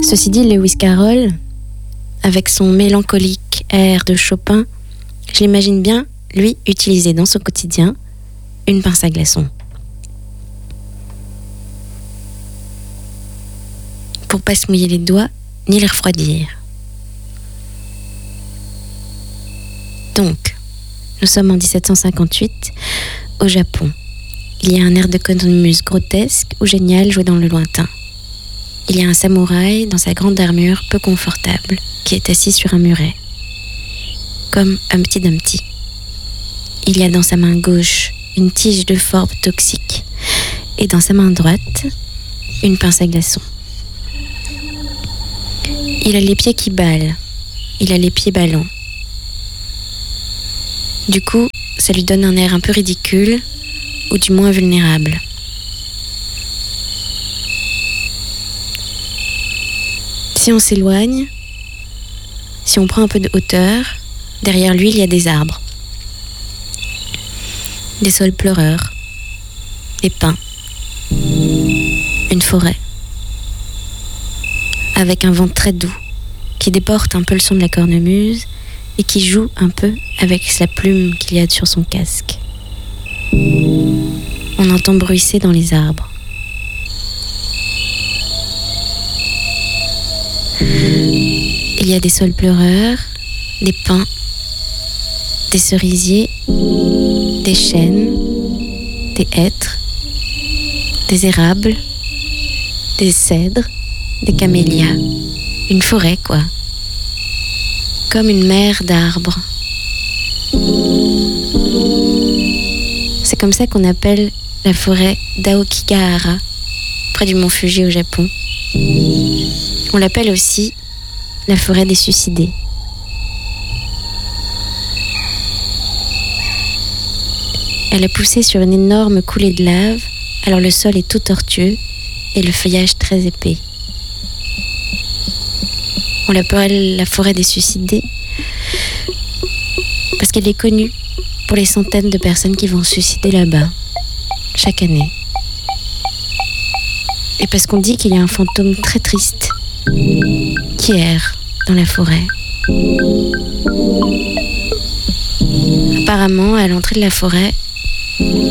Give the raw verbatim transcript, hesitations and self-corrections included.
Ceci dit, Lewis Carroll, avec son mélancolique air de Chopin, je l'imagine bien, lui, utiliser dans son quotidien une pince à glaçons. Pour pas se mouiller les doigts, ni les refroidir. Donc, nous sommes en dix-sept cent cinquante-huit, au Japon. Il y a un air de cornemuse grotesque ou génial joué dans le lointain. Il y a un samouraï dans sa grande armure peu confortable qui est assis sur un muret, comme Humpty Dumpty. Il y a dans sa main gauche une tige de forbe toxique et dans sa main droite une pince à glaçons. Il a les pieds qui ballent, il a les pieds ballants. Du coup, ça lui donne un air un peu ridicule ou du moins vulnérable. Si on s'éloigne, si on prend un peu de hauteur, derrière lui, il y a des arbres. Des saules pleureurs, des pins, une forêt, avec un vent très doux qui déporte un peu le son de la cornemuse et qui joue un peu avec la plume qu'il y a sur son casque. On entend bruisser dans les arbres. Il y a des saules pleureurs, des pins, des cerisiers, des chênes, des hêtres, des érables, des cèdres, des camélias. Une forêt, quoi. Comme une mer d'arbres. C'est comme ça qu'on appelle la forêt d'Aokigahara, près du mont Fuji au Japon. On l'appelle aussi la forêt des suicidés. Elle a poussé sur une énorme coulée de lave, alors le sol est tout tortueux et le feuillage très épais. On l'appelle la forêt des suicidés parce qu'elle est connue pour les centaines de personnes qui vont se suicider là-bas, chaque année. Et parce qu'on dit qu'il y a un fantôme très triste qui erre dans la forêt. Apparemment, à l'entrée de la forêt,